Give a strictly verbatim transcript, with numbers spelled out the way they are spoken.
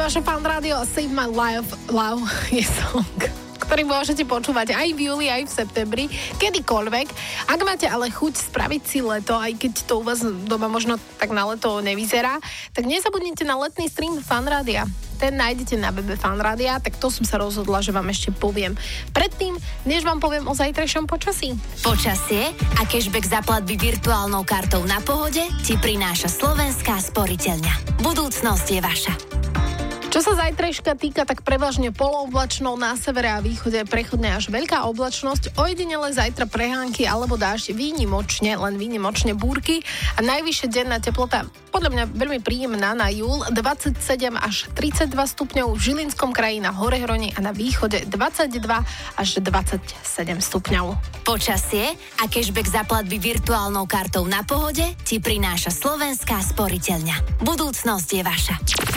vaše Fan Rádio. Save My Life, Love je song, ktorý môžete počúvať aj v júli, aj v septembri, kedykoľvek. Ak máte ale chuť spraviť si leto, aj keď to u vás doma možno tak na leto nevyzerá, tak nezabudnite na letný stream Fan Rádia. Ten nájdete na webe Fan Rádia, tak to som sa rozhodla, že vám ešte poviem. Predtým, než vám poviem o zajtrajšom počasí. Počasie a cashback za platby virtuálnou kartou Na Pohode ti prináša Slovenská sporiteľňa. Budúcnosť je vaša. Čo sa zajtrajška týka, tak prevažne polooblačnou, na severe a východe prechodne až veľká oblačnosť, ojedinele zajtra prehánky alebo dážď, výnimočne, len výnimočne búrky a najvyššia denná teplota podľa mňa veľmi príjemná na júl, dvadsaťsedem až tridsaťdva stupňov, v Žilinskom kraji na Horehroni a na východe dvadsaťdva až dvadsaťsedem stupňov. Počasie a cashback za platby virtuálnou kartou Na Pohode ti prináša Slovenská sporiteľňa. Budúcnosť je vaša.